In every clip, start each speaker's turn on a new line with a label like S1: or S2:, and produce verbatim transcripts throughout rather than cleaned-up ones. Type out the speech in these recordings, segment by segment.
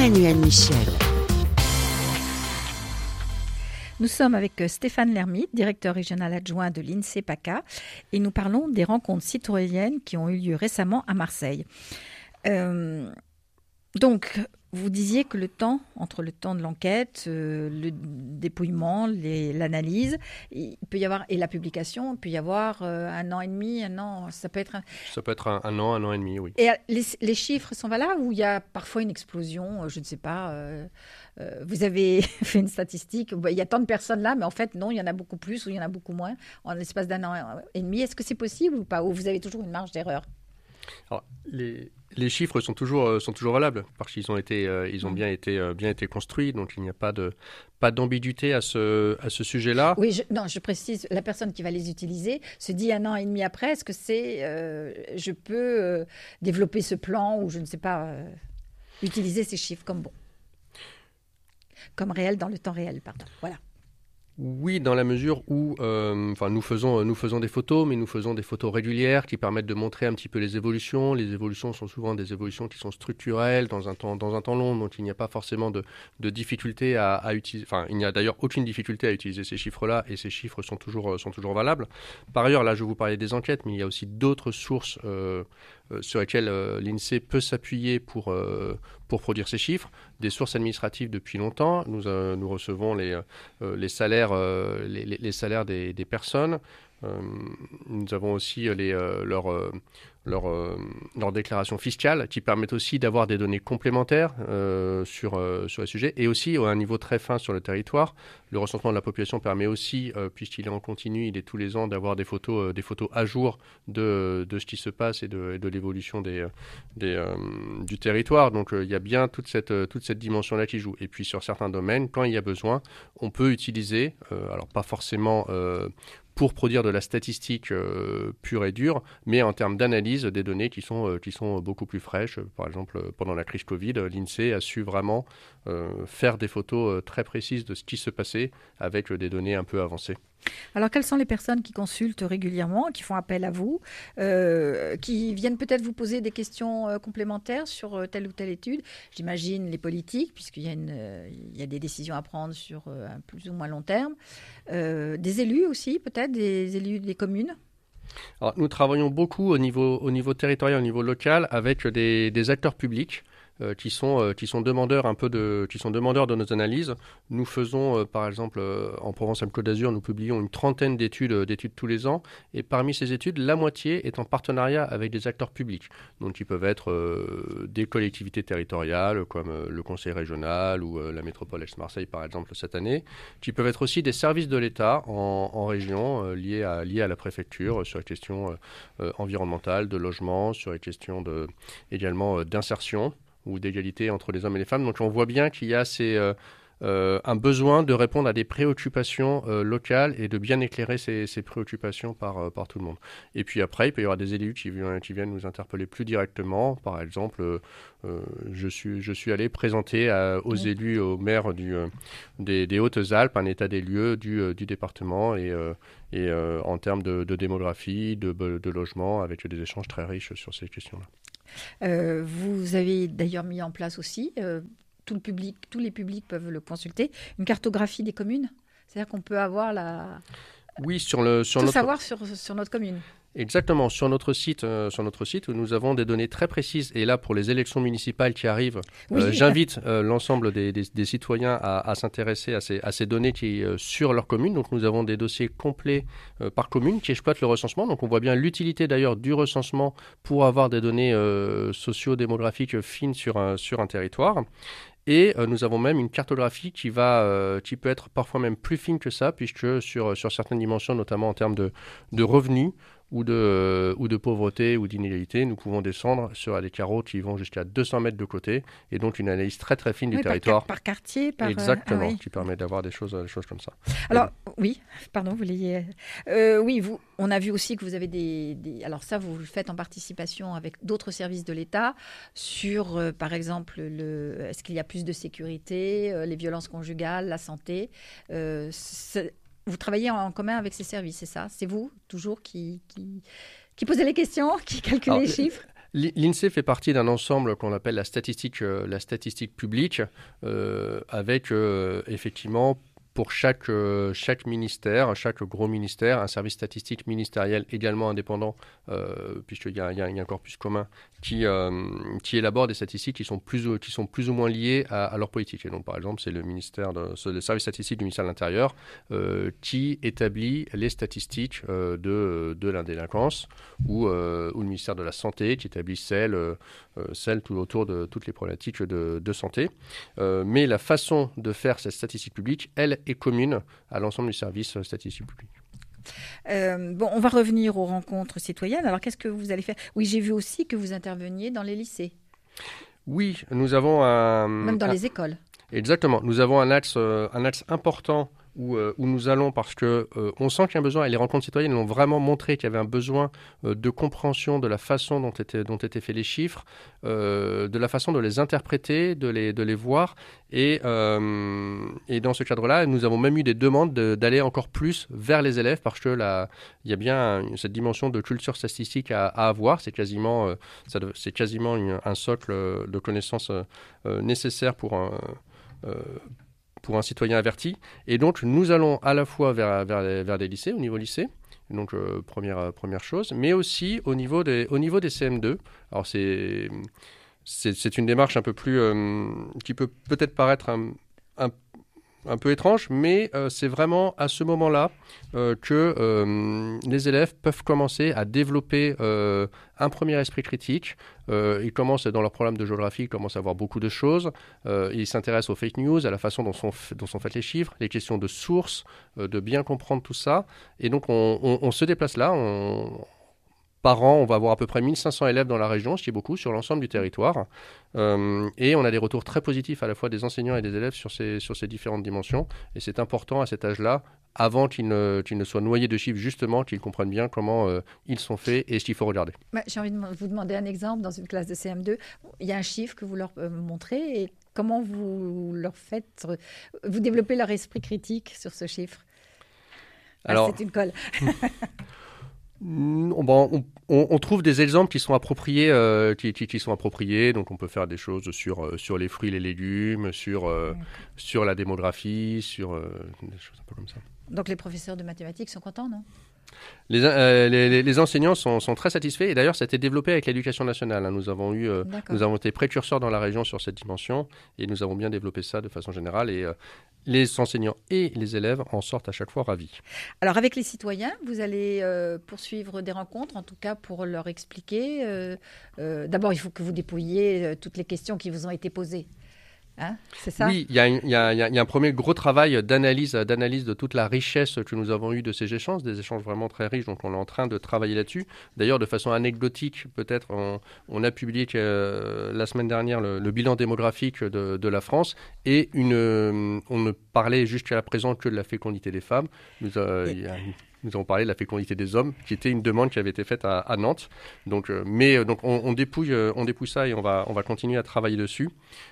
S1: Emmanuel Michel.
S2: Nous sommes avec Stéphane Lermite, directeur régional adjoint de l'INSEE PACA, et nous parlons des rencontres citoyennes qui ont eu lieu récemment à Marseille. Euh, donc, vous disiez que le temps, entre le temps de l'enquête, euh, le dépouillement, les, l'analyse, il peut y avoir, et la publication, il peut y avoir euh, un an et demi, un an, ça peut être... Un...
S3: Ça peut être un, un an, un an et demi, oui.
S2: Et les, les chiffres sont valables ou il y a parfois une explosion, je ne sais pas, euh, euh, vous avez fait une statistique, il y a tant de personnes là, mais en fait non, il y en a beaucoup plus ou il y en a beaucoup moins en l'espace d'un an et demi. Est-ce que c'est possible ou pas? Ou vous avez toujours une marge d'erreur?
S3: Alors, les, les chiffres sont toujours, sont toujours valables parce qu'ils ont, été, euh, ils ont bien, été, euh, bien été construits, donc il n'y a pas, de, pas d'ambiguïté à ce, à ce sujet-là.
S2: Oui, je, non, je précise, la personne qui va les utiliser se dit un an et demi après, est-ce que c'est, euh, je peux euh, développer ce plan ou je ne sais pas, euh, utiliser ces chiffres comme bon, comme réel dans le temps réel, pardon, voilà.
S3: Oui, dans la mesure où euh, enfin, nous, faisons, nous faisons des photos, mais nous faisons des photos régulières qui permettent de montrer un petit peu les évolutions. Les évolutions sont souvent des évolutions qui sont structurelles dans un temps, dans un temps long, donc il n'y a pas forcément de, de difficulté à, à utiliser. Enfin, il n'y a d'ailleurs aucune difficulté à utiliser ces chiffres-là, et ces chiffres sont toujours, sont toujours valables. Par ailleurs, là, je vous parlais des enquêtes, mais il y a aussi d'autres sources euh, euh, sur lesquelles euh, l'INSEE peut s'appuyer pour, euh, pour produire ces chiffres. Des sources administratives depuis longtemps. Nous, euh, nous recevons les, euh, les salaires, euh, les, les, les salaires des, des personnes. Euh, nous avons aussi les, euh, leurs euh, leur, euh, leur déclarations fiscales qui permettent aussi d'avoir des données complémentaires euh, sur, euh, sur les sujets. Et aussi, à un niveau très fin sur le territoire, le recensement de la population permet aussi, euh, puisqu'il est en continu, il est tous les ans, d'avoir des photos, euh, des photos à jour de, de ce qui se passe et de, de l'évolution des, des, euh, du territoire. Donc, euh, il y a bien toute cette, toute cette dimension-là qui joue. Et puis, sur certains domaines, quand il y a besoin, on peut utiliser, euh, alors pas forcément... Euh, pour produire de la statistique euh, pure et dure, mais en termes d'analyse des données qui sont, euh, qui sont beaucoup plus fraîches. Par exemple, pendant la crise Covid, l'INSEE a su vraiment euh, faire des photos euh, très précises de ce qui se passait avec euh, des données un peu avancées.
S2: Alors, quelles sont les personnes qui consultent régulièrement, qui font appel à vous, euh, qui viennent peut-être vous poser des questions euh, complémentaires sur euh, telle ou telle étude? J'imagine les politiques, puisqu'il y a, une, euh, il y a des décisions à prendre sur euh, un plus ou moins long terme. Euh, des élus aussi, peut-être, des élus des communes?
S3: Alors, nous travaillons beaucoup au niveau, au niveau territorial, au niveau local, avec des, des acteurs publics. Euh, qui sont euh, qui sont demandeurs un peu de qui sont demandeurs de nos analyses. Nous faisons euh, par exemple euh, en Provence-Alpes-Côte d'Azur, nous publions une trentaine d'études euh, d'études tous les ans, et parmi ces études, la moitié est en partenariat avec des acteurs publics, donc qui peuvent être euh, des collectivités territoriales comme euh, le Conseil régional ou euh, la métropole Aix-Marseille par exemple cette année, qui peuvent être aussi des services de l'État en, en région euh, liés à liés à la préfecture euh, sur les questions euh, euh, environnementales, de logement, sur les questions de également euh, d'insertion ou d'égalité entre les hommes et les femmes. Donc on voit bien qu'il y a ces, euh, euh, un besoin de répondre à des préoccupations euh, locales et de bien éclairer ces, ces préoccupations par, euh, par tout le monde. Et puis après, il peut y avoir des élus qui, qui viennent nous interpeller plus directement. Par exemple, euh, je, suis, je suis allé présenter à, aux oui. élus, aux maires du, euh, des, des Hautes-Alpes un état des lieux du, euh, du département et, euh, et euh, en termes de, de démographie, de, de logement, avec des échanges très riches sur ces questions-là.
S2: Euh, vous avez d'ailleurs mis en place aussi, euh, tout le public, tous les publics peuvent le consulter, une cartographie des communes. C'est-à-dire qu'on peut avoir la...
S3: Oui, sur le... Sur
S2: tout
S3: notre...
S2: savoir sur, sur notre commune.
S3: Exactement. Sur notre site, euh, sur notre site, nous avons des données très précises. Et là, pour les élections municipales qui arrivent, oui. euh, j'invite euh, l'ensemble des, des, des citoyens à, à s'intéresser à ces, à ces données qui euh, sur leur commune. Donc, nous avons des dossiers complets euh, par commune qui exploitent le recensement. Donc, on voit bien l'utilité d'ailleurs du recensement pour avoir des données euh, socio-démographiques fines sur un, sur un territoire. Et euh, nous avons même une cartographie qui, va, euh, qui peut être parfois même plus fine que ça, puisque sur, sur certaines dimensions, notamment en termes de, de revenus, ou de, euh, ou de pauvreté ou d'inégalité, nous pouvons descendre sur des carreaux qui vont jusqu'à deux cents mètres de côté, et donc une analyse très très fine
S2: oui,
S3: du
S2: par
S3: territoire.
S2: Par, par quartier, par...
S3: Exactement,
S2: euh, ah, oui.
S3: qui permet d'avoir des choses, des choses comme ça.
S2: Alors, et... oui, pardon, vous l'ayez... Euh, oui, vous, on a vu aussi que vous avez des, des... Alors ça, vous le faites en participation avec d'autres services de l'État sur, euh, par exemple, le... est-ce qu'il y a plus de sécurité, euh, les violences conjugales, la santé euh, Vous travaillez en commun avec ces services, c'est ça? C'est vous, toujours, qui, qui, qui posez les questions, qui calculez Alors, les chiffres?
S3: L'INSEE fait partie d'un ensemble qu'on appelle la statistique, euh, la statistique publique, euh, avec euh, effectivement pour chaque, euh, chaque ministère, chaque gros ministère, un service statistique ministériel également indépendant, euh, puisqu'il y a, il y a, il y a un corpus commun qui, euh, qui élabore des statistiques qui sont plus ou, qui sont plus ou moins liées à, à leur politique. Et donc, par exemple, c'est le, ministère de, c'est le service statistique du ministère de l'Intérieur euh, qui établit les statistiques euh, de, de la délinquance, ou, euh, ou le ministère de la Santé qui établit celles, euh, celles tout autour de toutes les problématiques de, de santé. Euh, mais la façon de faire cette statistique publique, elle, est commune à l'ensemble du service statistique public.
S2: Euh, bon, on va revenir aux rencontres citoyennes. Alors, qu'est-ce que vous allez faire? Oui, j'ai vu aussi que vous interveniez dans les lycées.
S3: Oui, nous avons un...
S2: Même dans
S3: un,
S2: les écoles.
S3: Exactement. Nous avons un axe, euh, un axe important où, euh, où nous allons parce qu'on euh, sent qu'il y a un besoin, et les rencontres citoyennes ont vraiment montré qu'il y avait un besoin euh, de compréhension de la façon dont étaient, dont étaient faits les chiffres, euh, de la façon de les interpréter, de les, de les voir. Et, euh, et dans ce cadre-là, nous avons même eu des demandes de, d'aller encore plus vers les élèves parce que la, il y a bien un, cette dimension de culture statistique à, à avoir. C'est quasiment, euh, ça, c'est quasiment une, un socle de connaissances euh, nécessaire pour un... Euh, pour un citoyen averti. Et donc, nous allons à la fois vers, vers, les, vers des lycées, au niveau lycée, donc euh, première, euh, première chose, mais aussi au niveau des, au niveau des C M deux. Alors, c'est, c'est, c'est une démarche un peu plus... Euh, qui peut peut-être paraître un, un un peu étrange, mais euh, c'est vraiment à ce moment-là euh, que euh, les élèves peuvent commencer à développer euh, un premier esprit critique. Euh, ils commencent dans leur programme de géographie, ils commencent à voir beaucoup de choses. Euh, ils s'intéressent aux fake news, à la façon dont sont, dont sont faits les chiffres, les questions de sources, euh, de bien comprendre tout ça. Et donc, on, on, on se déplace là. On, Par an, on va avoir à peu près mille cinq cents élèves dans la région, ce qui est beaucoup, sur l'ensemble du territoire. Euh, et on a des retours très positifs à la fois des enseignants et des élèves sur ces, sur ces différentes dimensions. Et c'est important à cet âge-là, avant qu'ils ne, qu'ils ne soient noyés de chiffres, justement, qu'ils comprennent bien comment euh, ils sont faits et ce qu'il faut regarder.
S2: Bah, j'ai envie de vous demander un exemple. Dans une classe de C M deux, il y a un chiffre que vous leur euh, montrez et comment vous leur faites, vous développez leur esprit critique sur ce chiffre. Alors, ah, c'est une colle.
S3: Bon, on, on, on trouve des exemples qui sont appropriés, euh, qui, qui, qui sont appropriés. Donc, on peut faire des choses sur, euh, sur les fruits et les légumes, sur, euh, sur la démographie, sur euh, des choses un peu comme ça.
S2: Donc, les professeurs de mathématiques sont contents, non ?
S3: Les, euh, les, les enseignants sont, sont très satisfaits et d'ailleurs ça a été développé avec l'éducation nationale. Hein. Nous avons eu, euh, nous avons été précurseurs dans la région sur cette dimension et nous avons bien développé ça de façon générale et euh, les enseignants et les élèves en sortent à chaque fois ravis.
S2: Alors avec les citoyens, vous allez euh, poursuivre des rencontres, en tout cas pour leur expliquer. Euh, euh, d'abord, il faut que vous dépouilliez euh, toutes les questions qui vous ont été posées. Hein, c'est ça ?
S3: Oui, il y, y, y a un premier gros travail d'analyse, d'analyse de toute la richesse que nous avons eue de ces échanges, des échanges vraiment très riches, donc on est en train de travailler là-dessus. D'ailleurs, de façon anecdotique, peut-être, on, on a publié euh, la semaine dernière le, le bilan démographique de, de la France et une, euh, on ne parlait jusqu'à présent que de la fécondité des femmes. Nous, euh, il y a une, Nous avons parlé de la fécondité des hommes, qui était une demande qui avait été faite à, à Nantes. Donc, euh, mais euh, donc on, on, dépouille, euh, on dépouille ça et on va, on va continuer à travailler dessus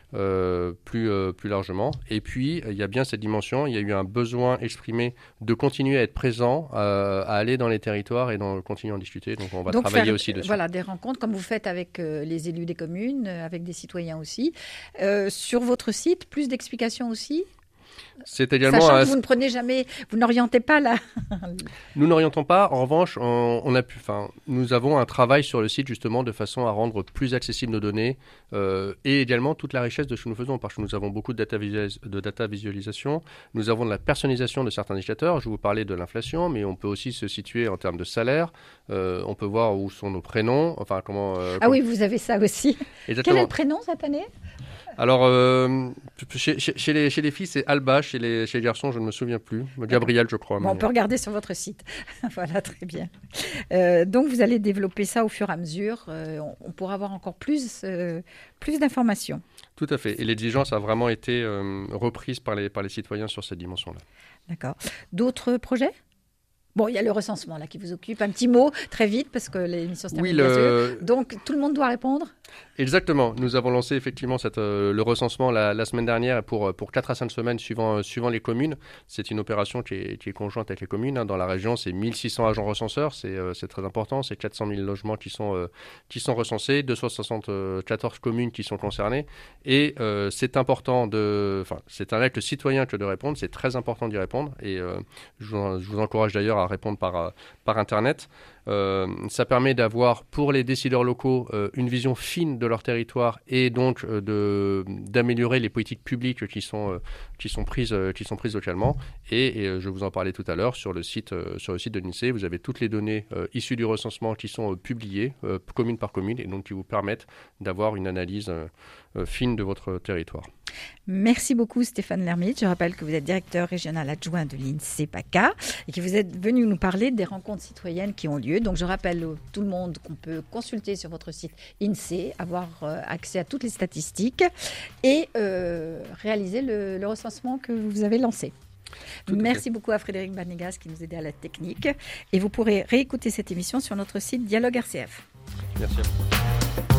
S3: euh, plus, euh, plus largement. Et puis, il y a bien cette dimension, il y a eu un besoin exprimé de continuer à être présent, euh, à aller dans les territoires et de continuer à en discuter. Donc, on va donc travailler
S2: faire,
S3: aussi dessus.
S2: Voilà, des rencontres comme vous faites avec euh, les élus des communes, avec des citoyens aussi. Euh, sur votre site, plus d'explications aussi ?
S3: C'est également
S2: Sachant
S3: un...
S2: que vous ne prenez jamais, vous n'orientez pas là.
S3: Nous n'orientons pas. En revanche, on, on a pu, enfin, nous avons un travail sur le site justement de façon à rendre plus accessibles nos données euh, et également toute la richesse de ce que nous faisons parce que nous avons beaucoup de data, visualis- de data visualisation. Nous avons de la personnalisation de certains indicateurs. Je vous parlais de l'inflation, mais on peut aussi se situer en termes de salaire. Euh, on peut voir où sont nos prénoms. Enfin, comment. Euh,
S2: ah
S3: comment...
S2: oui, vous avez ça aussi.
S3: Exactement.
S2: Quel est le prénom cette année ?
S3: Alors, euh, chez, chez, chez, les, chez les filles, c'est Alba. Chez les, chez les garçons, je ne me souviens plus. Gabriel, je crois.
S2: Bon, on peut regarder sur votre site. Voilà, très bien. Euh, donc, vous allez développer ça au fur et à mesure. Euh, on, on pourra avoir encore plus, euh, plus d'informations.
S3: Tout à fait. Et l'exigence a vraiment été euh, reprise par les, par les citoyens sur cette dimension-là.
S2: D'accord. D'autres projets ? Bon, il y a le recensement là qui vous occupe. Un petit mot, très vite, parce que l'émission se termine
S3: Oui,
S2: bien
S3: le...
S2: sûr. Donc, tout le monde doit répondre.
S3: Exactement. Nous avons lancé effectivement cette, euh, le recensement la, la semaine dernière pour, pour quatre à cinq semaines suivant, euh, suivant les communes. C'est une opération qui est, qui est conjointe avec les communes. Hein. Dans la région, c'est mille six cents agents recenseurs. C'est, euh, c'est très important. C'est quatre cent mille logements qui sont, euh, qui sont recensés, deux cent soixante-quatorze communes qui sont concernées. Et euh, c'est important de... Enfin, c'est un acte citoyen que de répondre. C'est très important d'y répondre. Et euh, je, vous, je vous encourage d'ailleurs à répondre par, par Internet. Euh, ça permet d'avoir pour les décideurs locaux euh, une vision fine de leur territoire et donc euh, de, d'améliorer les politiques publiques qui sont, euh, qui sont, prises, euh, qui sont prises localement. Et, et euh, je vous en parlais tout à l'heure, sur le site, euh, sur le site de l'INSEE, vous avez toutes les données euh, issues du recensement qui sont euh, publiées euh, commune par commune et donc qui vous permettent d'avoir une analyse euh, euh, fine de votre territoire.
S2: Merci beaucoup Stéphane Lermite. Je rappelle que vous êtes directeur régional adjoint de l'INSEE PACA et que vous êtes venu nous parler des rencontres citoyennes qui ont lieu. Donc je rappelle à tout le monde qu'on peut consulter sur votre site INSEE, avoir euh, accès à toutes les statistiques et euh, réaliser le, le recensement que vous avez lancé. Merci beaucoup à Frédéric Banegas qui nous aidait à la technique. Et vous pourrez réécouter cette émission sur notre site Dialogue R C F.
S3: Merci à vous.